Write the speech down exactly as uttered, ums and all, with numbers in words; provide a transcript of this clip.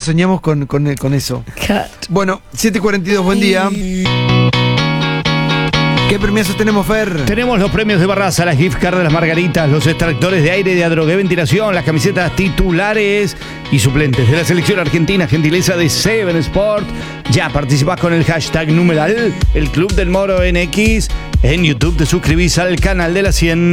soñamos con, con, con eso. Bueno, siete cuarenta y dos, buen día. ¿Qué premiazos tenemos, Fer? Tenemos los premios de Barraza, las gift cards de las margaritas, los extractores de aire de Adrogué Ventilación, las camisetas titulares y suplentes de la selección argentina, gentileza de Seven Sport. Ya participás con el hashtag numeral El Club del Moro en X. En YouTube te suscribís al canal de la cien.